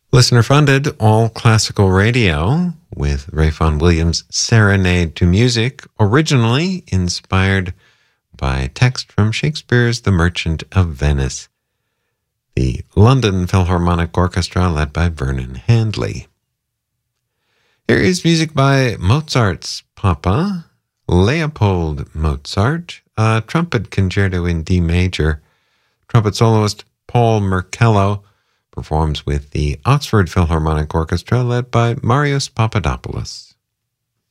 Listener funded all classical radio with Ray Vaughan Williams' Serenade to Music, originally inspired by text from Shakespeare's The Merchant of Venice. The London Philharmonic Orchestra, led by Vernon Handley. Here is music by Mozart's papa, Leopold Mozart, a trumpet concerto in D major. Trumpet soloist Paul Merkello performs with the Oxford Philharmonic Orchestra, led by Marios Papadopoulos.